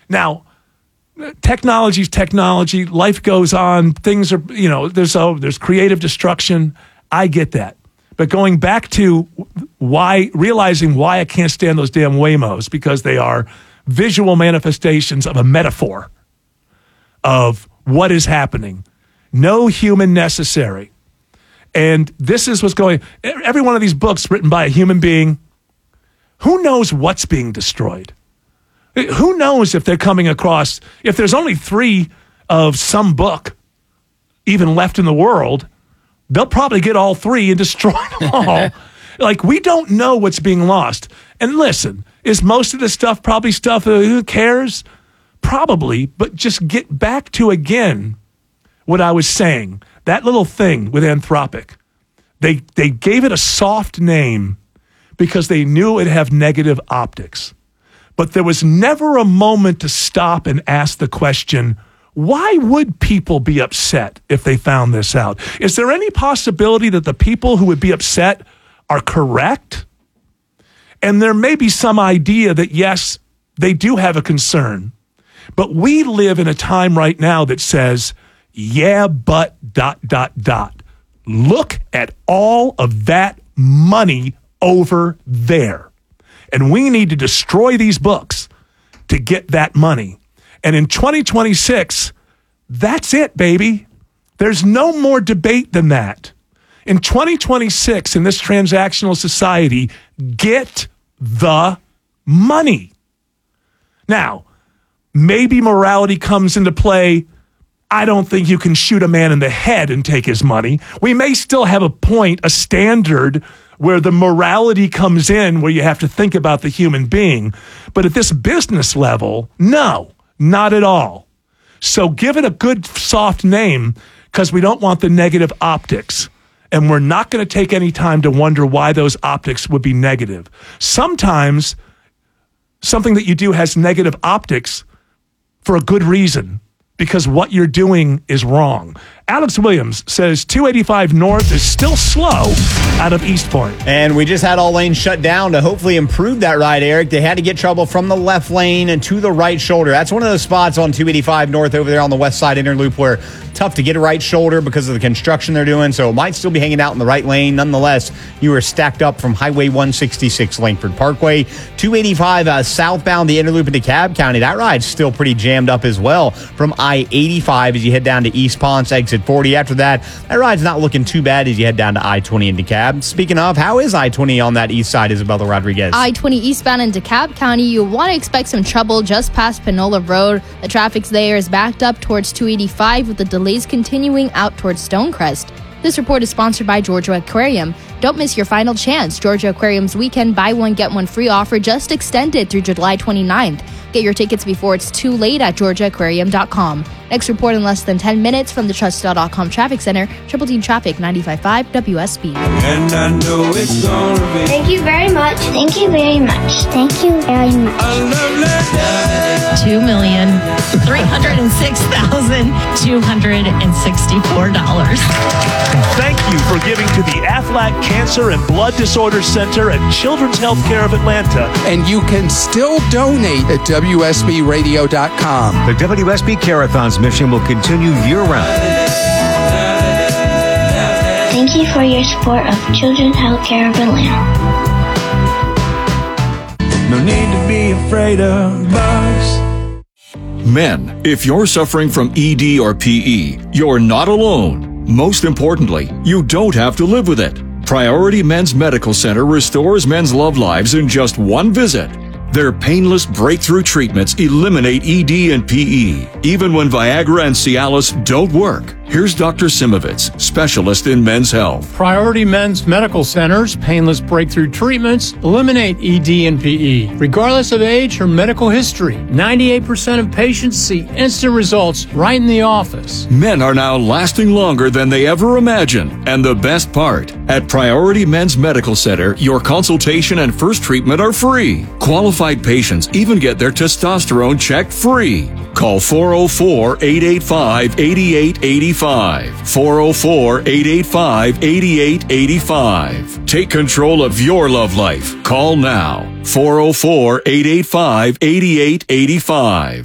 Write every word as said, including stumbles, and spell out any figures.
Now, technology's technology. Life goes on. Things are, you know, there's oh, there's creative destruction. I get that. But going back to why, realizing why I can't stand those damn Waymos, because they are visual manifestations of a metaphor of what is happening. No human necessary. And this is what's going, every one of these books written by a human being, who knows what's being destroyed? Who knows if they're coming across, if there's only three of some book even left in the world, they'll probably get all three and destroy them all. Like, we don't know what's being lost. And listen, is most of this stuff probably stuff, uh, who cares? Probably, but just get back to, again, what I was saying. That little thing with Anthropic. They, they gave it a soft name because they knew it'd have negative optics. But there was never a moment to stop and ask the question, why would people be upset if they found this out? Is there any possibility that the people who would be upset are correct? And there may be some idea that, yes, they do have a concern. But we live in a time right now that says, yeah, but dot, dot, dot. Look at all of that money over there. And we need to destroy these books to get that money. And in twenty twenty-six, that's it, baby. There's no more debate than that. In twenty twenty-six, in this transactional society, get the money. Now, maybe morality comes into play. I don't think you can shoot a man in the head and take his money. We may still have a point, a standard, where the morality comes in, where you have to think about the human being. But at this business level, no, not at all. So give it a good soft name, because we don't want the negative optics. And we're not going to take any time to wonder why those optics would be negative. Sometimes something that you do has negative optics for a good reason, because what you're doing is wrong. Alex Williams says two eighty-five North is still slow out of Eastport. And we just had all lanes shut down to hopefully improve that ride, Eric. They had to get trouble from the left lane and to the right shoulder. That's one of those spots on two eighty-five North over there on the west side inner loop where tough to get a right shoulder because of the construction they're doing. So it might still be hanging out in the right lane. Nonetheless, you are stacked up from Highway one sixty-six Langford Parkway. two eighty-five uh, southbound the inner loop into DeKalb County. That ride's still pretty jammed up as well from I eighty-five as you head down to East Ponce, exit forty. After that, that ride's not looking too bad as you head down to I twenty in DeKalb. Speaking of, how is I twenty on that east side, Isabella Rodriguez? I twenty eastbound in DeKalb County, you want to expect some trouble just past Panola Road. The traffic's there is backed up towards two eighty-five with the delays continuing out towards Stonecrest. This report is sponsored by Georgia Aquarium. Don't miss your final chance. Georgia Aquarium's weekend buy one, get one free offer just extended through July twenty-ninth. Get your tickets before it's too late at georgia aquarium dot com. Next report in less than ten minutes from the Trusted dot com Traffic Center, Triple Team Traffic ninety-five point five W S B. And I know it's gonna be. Thank you very much. Thank you very much. Thank you very much. Two million three hundred and six thousand two hundred and sixty-four dollars. Thank you for giving to the Aflac Cancer and Blood Disorders Center at Children's Healthcare of Atlanta. And you can still donate at W S B radio dot com. The W S B Carathon's mission will continue year-round. Thank you for your support of Children's Healthcare of Atlanta. No need to be afraid of bugs. Men, if you're suffering from E D or P E, you're not alone. Most importantly, you don't have to live with it. Priority Men's Medical Center restores men's love lives in just one visit. Their painless breakthrough treatments eliminate E D and P E, even when Viagra and Cialis don't work. Here's Doctor Simovitz, specialist in men's health. Priority Men's Medical Center's painless breakthrough treatments eliminate E D and P E, regardless of age or medical history. ninety-eight percent of patients see instant results right in the office. Men are now lasting longer than they ever imagined. And the best part, at Priority Men's Medical Center, your consultation and first treatment are free. Qualified patients even get their testosterone checked free. Call four oh four, eight eight five, eight eight eight five. four oh four, eight eight five, eight eight eight five. Take control of your love life. Call now. four oh four, eight eight five, eight eight eight five.